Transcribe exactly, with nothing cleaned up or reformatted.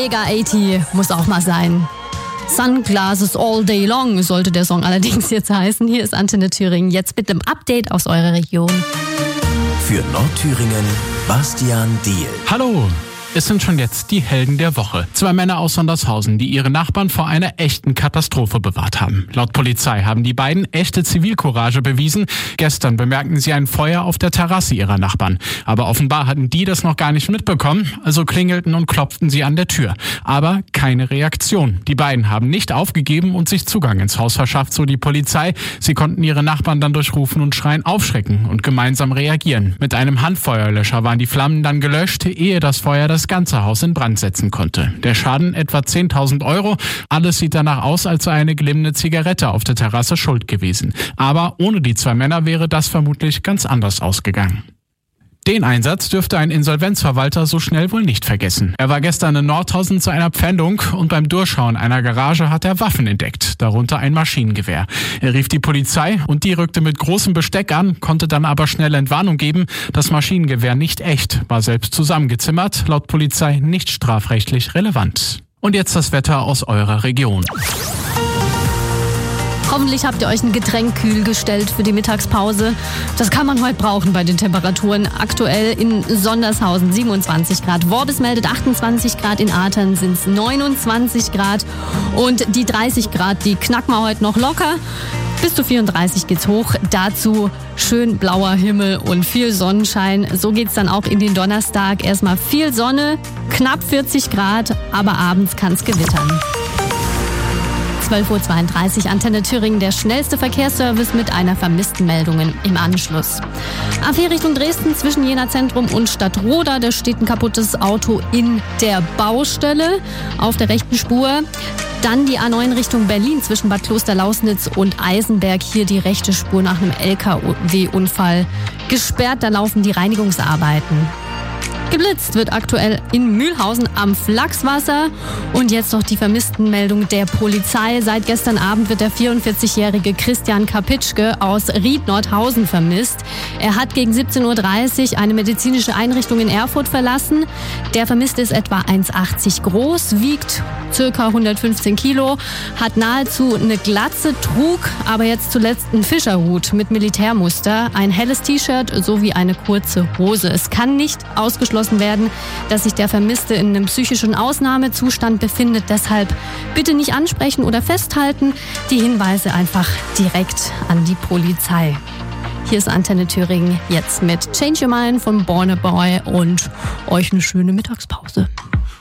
Mega achtzig muss auch mal sein. Sunglasses all day long sollte der Song allerdings jetzt heißen. Hier ist Antenne Thüringen jetzt mit einem Update aus eurer Region. Für Nordthüringen, Bastian Diehl. Hallo! Es sind schon jetzt die Helden der Woche. Zwei Männer aus Sondershausen, die ihre Nachbarn vor einer echten Katastrophe bewahrt haben. Laut Polizei haben die beiden echte Zivilcourage bewiesen. Gestern bemerkten sie ein Feuer auf der Terrasse ihrer Nachbarn. Aber offenbar hatten die das noch gar nicht mitbekommen, also klingelten und klopften sie an der Tür. Aber keine Reaktion. Die beiden haben nicht aufgegeben und sich Zugang ins Haus verschafft, so die Polizei. Sie konnten ihre Nachbarn dann durch Rufen und Schreien aufschrecken und gemeinsam reagieren. Mit einem Handfeuerlöscher waren die Flammen dann gelöscht, ehe das Feuer das ganze Haus in Brand setzen konnte. Der Schaden etwa zehntausend Euro. Alles sieht danach aus, als sei eine glimmende Zigarette auf der Terrasse schuld gewesen. Aber ohne die zwei Männer wäre das vermutlich ganz anders ausgegangen. Den Einsatz dürfte ein Insolvenzverwalter so schnell wohl nicht vergessen. Er war gestern in Nordhausen zu einer Pfändung und beim Durchschauen einer Garage hat er Waffen entdeckt, darunter ein Maschinengewehr. Er rief die Polizei und die rückte mit großem Besteck an, konnte dann aber schnell Entwarnung geben. Das Maschinengewehr nicht echt, war selbst zusammengezimmert, laut Polizei nicht strafrechtlich relevant. Und jetzt das Wetter aus eurer Region. Hoffentlich habt ihr euch ein Getränk kühl gestellt für die Mittagspause. Das kann man heute brauchen bei den Temperaturen. Aktuell in Sondershausen siebenundzwanzig Grad. Worbis meldet achtundzwanzig Grad, in Athern sind es neunundzwanzig Grad. Und die dreißig Grad, die knacken wir heute noch locker. Bis zu vierunddreißig geht's hoch. Dazu schön blauer Himmel und viel Sonnenschein. So geht's dann auch in den Donnerstag. Erstmal viel Sonne, knapp vierzig Grad, aber abends kann's gewittern. zwölf Uhr zweiunddreißig, Antenne Thüringen, der schnellste Verkehrsservice mit einer vermissten Meldung im Anschluss. A vier Richtung Dresden zwischen Jena Zentrum und Stadtroda, da steht ein kaputtes Auto in der Baustelle auf der rechten Spur. Dann die A neun Richtung Berlin zwischen Bad Klosterlausnitz und Eisenberg, hier die rechte Spur nach einem L K W-Unfall gesperrt, da laufen die Reinigungsarbeiten. Geblitzt wird aktuell in Mühlhausen am Flachswasser. Und jetzt noch die Vermisstenmeldung der Polizei. Seit gestern Abend wird der vierundvierzigjährige Christian Kapitschke aus Ried-Nordhausen vermisst. Er hat gegen siebzehn Uhr dreißig eine medizinische Einrichtung in Erfurt verlassen. Der Vermisste ist etwa eins Komma achtzig groß, wiegt circa hundertfünfzehn Kilo, hat nahezu eine Glatze, trug aber jetzt zuletzt einen Fischerhut mit Militärmuster, ein helles T-Shirt sowie eine kurze Hose. Es kann nicht ausgeschlossen werden, dass sich der Vermisste in einem psychischen Ausnahmezustand befindet. Deshalb bitte nicht ansprechen oder festhalten. Die Hinweise einfach direkt an die Polizei. Hier ist Antenne Thüringen jetzt mit Change Your Mind von Born a Boy und euch eine schöne Mittagspause.